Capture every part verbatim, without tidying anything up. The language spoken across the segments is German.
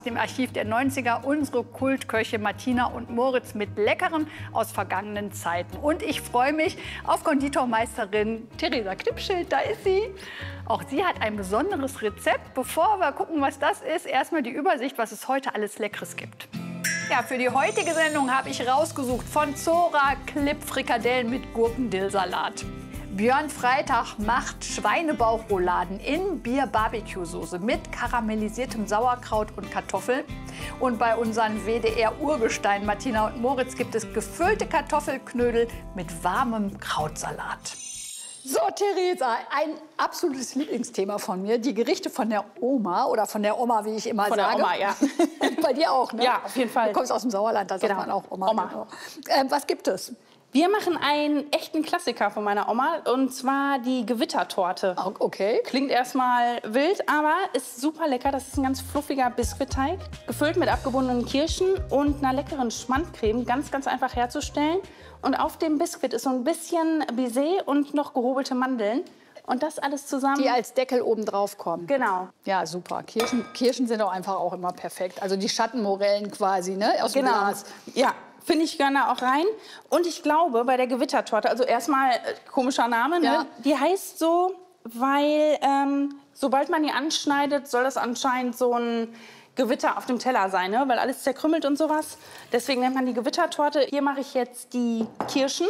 Dem Archiv der neunziger unsere Kultköche Martina und Moritz mit Leckerem aus vergangenen Zeiten. Und ich freue mich auf Konditormeisterin Theresa Knipschild. Da ist sie. Auch sie hat ein besonderes Rezept. Bevor wir gucken, was das ist, erstmal die Übersicht, was es heute alles Leckeres gibt. Ja, für die heutige Sendung habe ich rausgesucht von Zora Klipp Frikadellen mit Gurkendillsalat. Björn Freitag macht Schweinebauchrouladen in Bier-Barbecue-Soße mit karamellisiertem Sauerkraut und Kartoffeln. Und bei unseren W D R-Urgestein Martina und Moritz gibt es gefüllte Kartoffelknödel mit warmem Krautsalat. So, Theresa, ein absolutes Lieblingsthema von mir, die Gerichte von der Oma oder von der Oma, wie ich immer von sage. Von der Oma, ja. Bei dir auch, ne? Ja, auf jeden Fall. Du kommst aus dem Sauerland, da sagt genau. man auch Oma. Oma. Genau. Äh, was gibt es? Wir machen einen echten Klassiker von meiner Oma, und zwar die Gewittertorte. Okay. Klingt erstmal wild, aber ist super lecker. Das ist ein ganz fluffiger Biskuitteig, gefüllt mit abgebundenen Kirschen und einer leckeren Schmandcreme. Ganz, ganz einfach herzustellen. Und auf dem Biskuit ist so ein bisschen Baiser und noch gehobelte Mandeln. Und das alles zusammen. Die als Deckel oben drauf kommen. Genau. Ja, super. Kirschen, Kirschen sind auch einfach auch immer perfekt. Also die Schattenmorellen quasi, ne? Aus dem Genau. Glas. Ja. Finde ich gerne auch rein. Und ich glaube, bei der Gewittertorte, also erstmal äh, komischer Name, ne? Ja. Die heißt so, weil ähm, sobald man die anschneidet, soll das anscheinend so ein Gewitter auf dem Teller sein, ne? Weil alles zerkrümmelt und sowas. Deswegen nennt man die Gewittertorte. Hier mache ich jetzt die Kirschen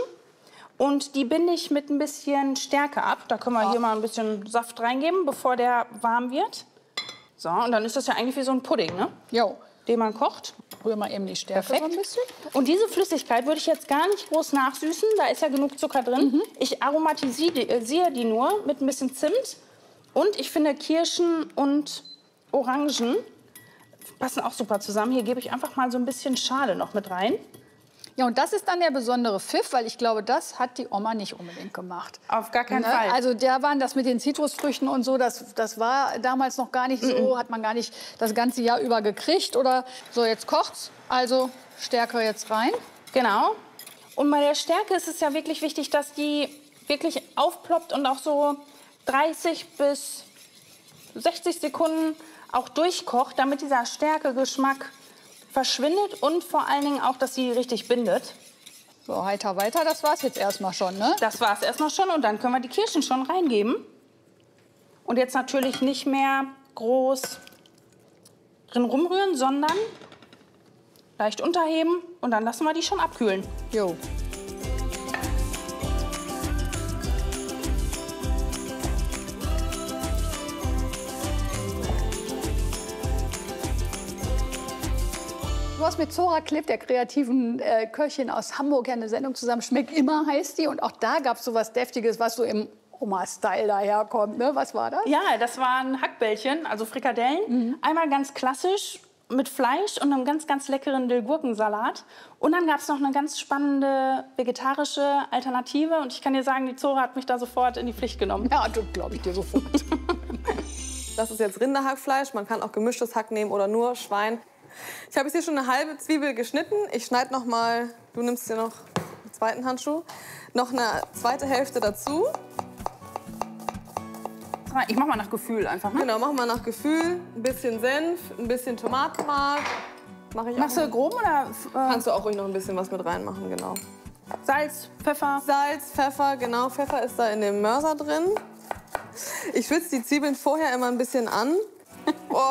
und die binde ich mit ein bisschen Stärke ab. Da können wir Ja. hier mal ein bisschen Saft reingeben, bevor der warm wird. So, und dann ist das ja eigentlich wie so ein Pudding, ne? Jo. Den man kocht. Rühr mal eben die Stärke Perfekt. so ein bisschen. Und diese Flüssigkeit würde ich jetzt gar nicht groß nachsüßen. Da ist ja genug Zucker drin. Mhm. Ich aromatisiere die nur mit ein bisschen Zimt. Und ich finde, Kirschen und Orangen passen auch super zusammen. Hier gebe ich einfach mal so ein bisschen Schale noch mit rein. Ja, und das ist dann der besondere Pfiff, weil ich glaube, das hat die Oma nicht unbedingt gemacht. Auf gar keinen Ne? Fall. Also der waren das mit den Zitrusfrüchten und so, das, das war damals noch gar nicht so, hat man gar nicht das ganze Jahr über gekriegt. Oder so, jetzt kocht's, also Stärke jetzt rein. Genau. Und bei der Stärke ist es ja wirklich wichtig, dass die wirklich aufploppt und auch so dreißig bis sechzig Sekunden auch durchkocht, damit dieser Stärkegeschmack verschwindet und vor allen Dingen auch, dass sie richtig bindet. So, heiter weiter, das war's jetzt erstmal schon, ne? Das war es erstmal schon, und dann können wir die Kirschen schon reingeben. Und jetzt natürlich nicht mehr groß drin rumrühren, sondern leicht unterheben und dann lassen wir die schon abkühlen. Jo. Du hast mit Zora Klipp, der kreativen äh, Köchin aus Hamburg, ja eine Sendung zusammen. Schmeckt immer heißt die. Und auch da gab es so was Deftiges, was so im Oma-Style daherkommt. Ne? Was war das? Ja, das waren Hackbällchen, also Frikadellen. Mhm. Einmal ganz klassisch mit Fleisch und einem ganz, ganz leckeren Dill-Gurkensalat. Und dann gab es noch eine ganz spannende vegetarische Alternative. Und ich kann dir sagen, die Zora hat mich da sofort in die Pflicht genommen. Ja, das glaube ich dir sofort. Das ist jetzt Rinderhackfleisch. Man kann auch gemischtes Hack nehmen oder nur Schwein. Ich habe jetzt hier schon eine halbe Zwiebel geschnitten. Ich schneide noch mal, du nimmst dir noch einen zweiten Handschuh, noch eine zweite Hälfte dazu. Ich mache mal nach Gefühl einfach, ne? Genau, machen wir nach Gefühl. Ein bisschen Senf, ein bisschen Tomatenmark. Mach ich auch Machst du noch. grob oder? Äh, Kannst du auch ruhig noch ein bisschen was mit reinmachen, genau. Salz, Pfeffer. Salz, Pfeffer, genau. Pfeffer ist da in dem Mörser drin. Ich schwitze die Zwiebeln vorher immer ein bisschen an. Oh.